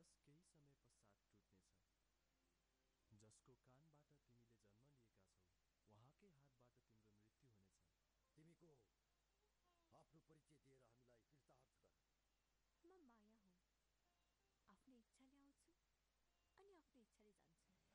बस केही समय पश्चात टुट्नेछ। जसको कानबाट तिमीले जन्म लिएका छौ, उहाँकै हातबाट तिम्रो मृत्यु हुनेछ। तिमी को हो? आफ्नो परिचय दिएर हामीलाई कृतार्थ गर। म माया हुँ। आफ्नो इच्छाले आउँछु अनि आफ्नो इच्छाले जान्छु।